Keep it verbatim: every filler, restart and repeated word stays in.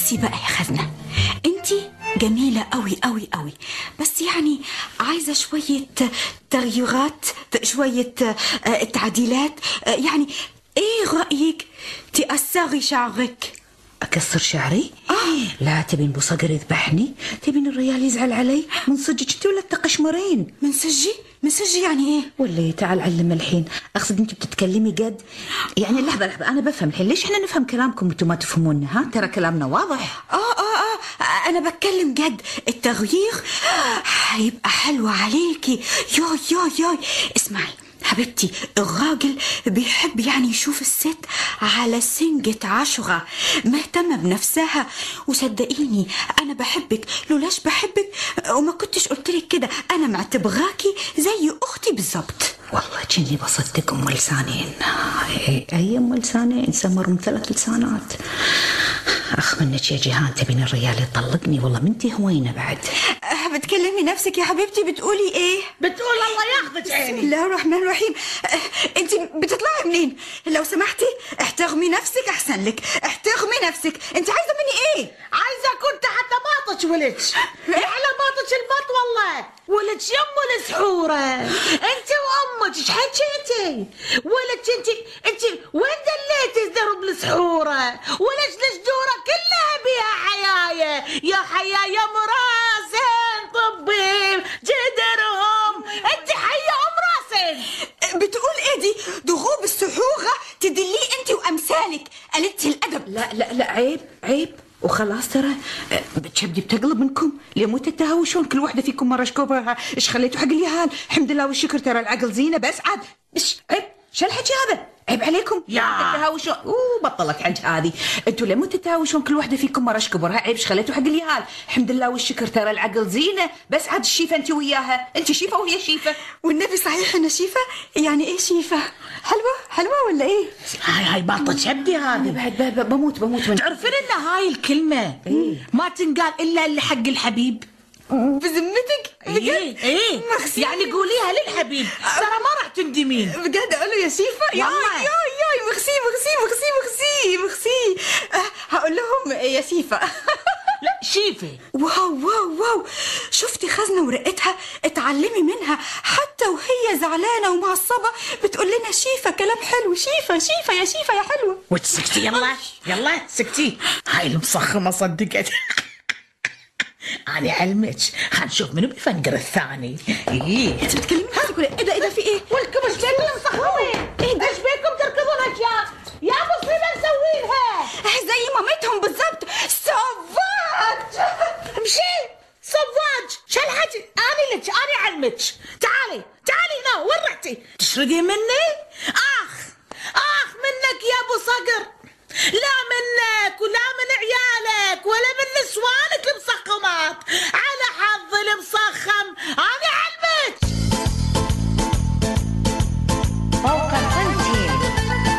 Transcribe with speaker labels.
Speaker 1: بصي بقى يا خزنة، انتي جميلة قوي قوي قوي، بس يعني عايزة شوية تغييرات، شوية تعديلات. يعني ايه رأيك تقصري شعرك؟
Speaker 2: أكسر شعري؟
Speaker 1: آه.
Speaker 2: لا، تبين بو صقر يذبحني؟ تبين الريال يزعل علي؟ من صدق انت ولا تقشمرين؟
Speaker 1: من سجي؟ من سجي يعني ايه؟
Speaker 2: ولا تعال علم الحين. أقصد انت بتتكلمي قد؟ يعني لحظة لحظة، أنا بفهم الحين. ليش احنا نفهم كلامكم وانتم ما تفهمون؟ ها ترى كلامنا واضح.
Speaker 1: آه آه آه أنا بتكلم جد. التغيير هيبقى حلو عليكي. ياي ياي ياي اسمعي حبيبتي، الراجل بيحب يعني يشوف الست على سنجة عشرة، مهتمة بنفسها. وصدقيني أنا بحبك، لولاش بحبك وما كنتش قلتلك كده. أنا معتبراكي زي أختي بالظبط.
Speaker 2: والله جيني بصدق أم لسانين. أي أم لسانين سمر من ثلاث لسانات. أخ منك يا جيهان، تبين الريال يطلقني؟ والله منتي هوينة بعد.
Speaker 1: بتكلمي نفسك يا حبيبتي؟ بتقولي ايه؟
Speaker 3: بتقول الله ياخذك عيني.
Speaker 1: بسم الله الرحمن الرحيم. انت بتطلعي منين؟ لو سمحتي احترمي نفسك احسن لك. احترمي نفسك. انت عايزه مني ايه؟
Speaker 3: عايزه كنت حتى باطش ولدش على باطش البط. والله ولدش يمه السحوره. انت وامك ايش حكيتي؟ ولدش انت انت وين دليتي ذرب السحوره؟ ولدش الشجوره كلها بيها حيايه. يا حيايه مراسل طبيب جدرهم. انت حيه ام راسل.
Speaker 1: بتقول ايه دي؟ ضغوب السحوره تدليه انت وامثالك قلة الادب.
Speaker 2: لا لا لا، عيب عيب. وخلاص ترى بتشبدي بتقلب منكم ليموت التهاوشون. كل واحدة فيكم مرة شكوبها. ايش خليتوا حق اليهال؟ الحمد لله والشكر، ترى العقل زينة. بس عاد بس عيب. شو الحكي هذا؟ عيب عليكم
Speaker 3: يا
Speaker 2: التهاوشون. اوه بطلت حج هذه. انتوا ليموت التهاوشون كل واحدة فيكم مرة شكبرها. عيب. ايش خليتوا حق اليهال؟ الحمد لله والشكر، ترى العقل زينة. بس عاد الشيفة انت وياها. انت شيفة وهي شيفة.
Speaker 1: والنبي صحيح انا شيفة؟ يعني ايه شيفة؟ حلوة حلوة ولا ايه؟
Speaker 3: هاي هاي باطة شبدي هذه.
Speaker 2: انا بعد بموت بموت من...
Speaker 3: تعرفين ان هاي الكلمة إيه؟ ما تنقال الا اللي حق الحبيب.
Speaker 1: بذمتك؟ بجد؟
Speaker 3: ايه ايه
Speaker 1: مخسي.
Speaker 3: يعني قوليها للحبيب ترى ما راح تندمين.
Speaker 1: بجد اقول له يا شيفة؟ ياي
Speaker 3: والله.
Speaker 1: ياي ياي مخسي مخسي مخسي مخسي مخسي. أه هقول لهم يا شيفة.
Speaker 3: لا شيفة.
Speaker 1: واو واو واو، شفتي خزنة ورقتها؟ اتعلمي منها. حتى وهي زعلانة ومعصبة بتقول لنا شيفة. كلام حلو. شيفة شيفة يا شيفة يا حلوة.
Speaker 3: وتسكتي يلا يلا سكتي. هاي المصخمة صدقت. أنا علمك. هنشوف منو بيفنقر الثاني. إيه
Speaker 1: انت بتكلمي نفسك ولا ايه ده؟ ايه ده في ايه؟
Speaker 3: ولكم ايش اللي مصخمين؟ ايش بيكم تركضون اشياء؟ يا مصيبة نسويها
Speaker 1: زي مامتهم بالظبط. سافاج.
Speaker 3: امشي صواج. شو الحكي؟ أنا لك أنا علمك. تعالي تعالي هنا. وين رحتي؟ تشردين مني؟